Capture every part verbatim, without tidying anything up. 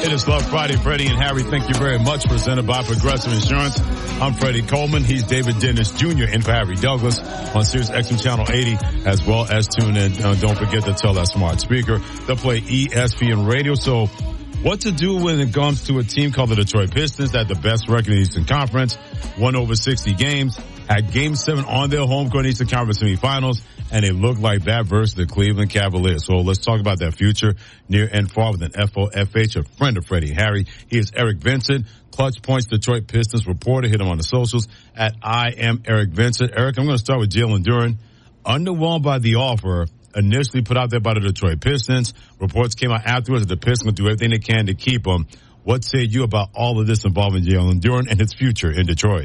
It is Love Friday. Freddie and Harry, thank you very much. Presented by Progressive Insurance. I'm Freddie Coleman. He's David Dennis Junior in for Harry Douglas on Sirius X M Channel eighty, as well as tune in. Uh, don't forget to tell that smart speaker. They'll play E S P N Radio. So what to do when it comes to a team called the Detroit Pistons that had the best record in the Eastern Conference, won over sixty games, had game seven on their home court in the Eastern Conference semifinals, and it looked like that versus the Cleveland Cavaliers. So let's talk about that future near and far with an F O F H, a friend of Freddie and Harry. He is Eric Vincent, Clutch Points Detroit Pistons reporter. Hit him on the socials at I am Eric Vincent. Eric, I'm going to start with Jalen Duren. Underwhelmed by the offer initially put out there by the Detroit Pistons. Reports came out afterwards that the Pistons will do everything they can to keep him. What say you about all of this involving Jalen Duren and his future in Detroit?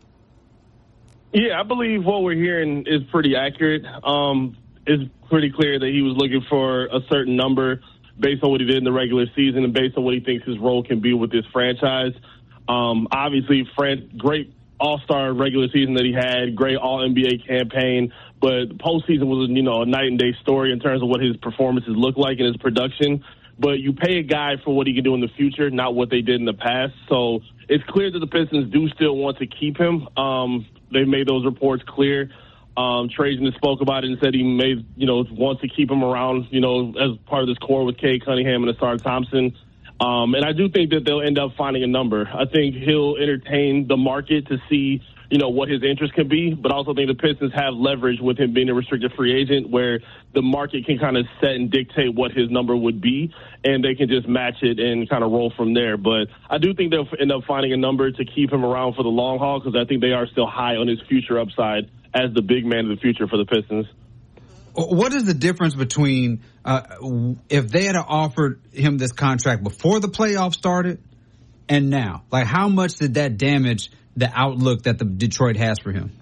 Yeah, I believe what we're hearing is pretty accurate. Um, it's pretty clear that he was looking for a certain number based on what he did in the regular season and based on what he thinks his role can be with this franchise. Um, obviously, Fred, great all-star regular season that he had, great all-N B A campaign, but the postseason was, you know, a night and day story in terms of what his performances look like and his production. But you pay a guy for what he can do in the future, not what they did in the past. So it's clear that the Pistons do still want to keep him. Um, They've made those reports clear. Um, Trajan spoke about it and said he may, you know, wants to keep him around, you know, as part of this core with Cade Cunningham and Asar Thompson. Um, and I do think that they'll end up finding a number. I think he'll entertain the market to see, you know, what his interest can be, but I also think the Pistons have leverage with him being a restricted free agent where the market can kind of set and dictate what his number would be, and they can just match it and kind of roll from there. But I do think they'll end up finding a number to keep him around for the long haul because I think they are still high on his future upside as the big man of the future for the Pistons. What is the difference between uh, if they had offered him this contract before the playoffs started and now? Like, how much did that damage the outlook that the Detroit has for him?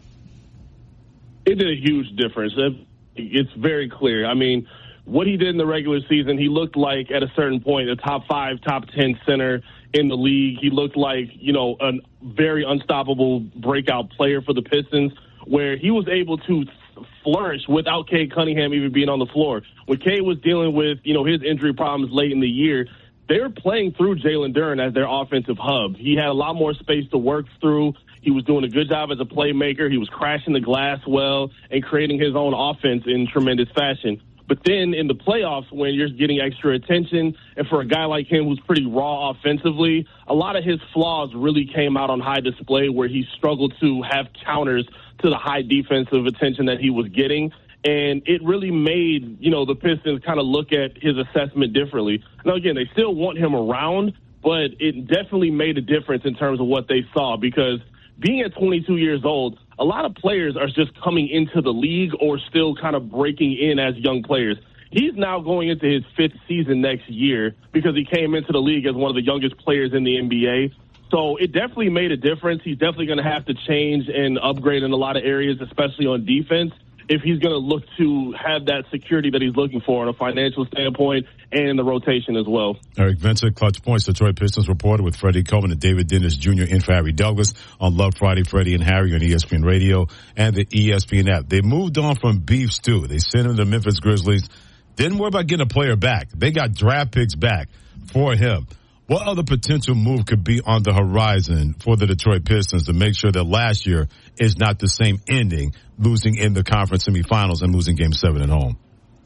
It did a huge difference. It's very clear. I mean, what he did in the regular season, he looked like at a certain point a top five, top ten center in the league. He looked like, you know, a very unstoppable breakout player for the Pistons where he was able to flourish without Cade Cunningham even being on the floor. When Cade was dealing with, you know, his injury problems late in the year, they were playing through Jalen Duren as their offensive hub. He had a lot more space to work through. He was doing a good job as a playmaker. He was crashing the glass well and creating his own offense in tremendous fashion. But then in the playoffs, when you're getting extra attention, and for a guy like him who's pretty raw offensively, a lot of his flaws really came out on high display where he struggled to have counters to the high defensive attention that he was getting. And it really made, you know, the Pistons kind of look at his assessment differently. Now, again, they still want him around, but it definitely made a difference in terms of what they saw because being at twenty-two years old, a lot of players are just coming into the league or still kind of breaking in as young players. He's now going into his fifth season next year because he came into the league as one of the youngest players in the N B A. So it definitely made a difference. He's definitely going to have to change and upgrade in a lot of areas, especially on defense, if he's going to look to have that security that he's looking for on a financial standpoint and in the rotation as well. Eric Vincent, Clutch Points, Detroit Pistons reporter with Freddie Coleman and David Dennis Junior in for Harry Douglas on Love Friday, Freddie and Harry on E S P N Radio and the E S P N app. They moved on from Beef Stew. They sent him to the Memphis Grizzlies. Didn't worry about getting a player back. They got draft picks back for him. What other potential move could be on the horizon for the Detroit Pistons to make sure that last year is not the same ending, losing in the conference semifinals and losing game seven at home?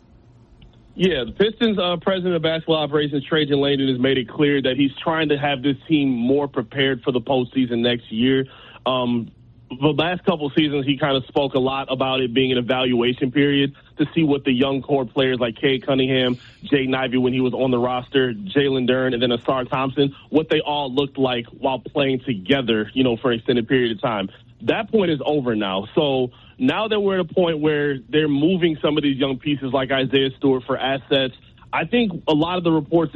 Yeah, the Pistons uh, president of basketball operations, Trajan Langdon, has made it clear that he's trying to have this team more prepared for the postseason next year. Um, the last couple of seasons, he kind of spoke a lot about it being an evaluation period to see what the young core players like Cade Cunningham, Jaden Ivey when he was on the roster, Jalen Duren, and then Asar Thompson, what they all looked like while playing together, you know, for an extended period of time. That point is over now. So now that we're at a point where they're moving some of these young pieces like Isaiah Stewart for assets, I think a lot of the reports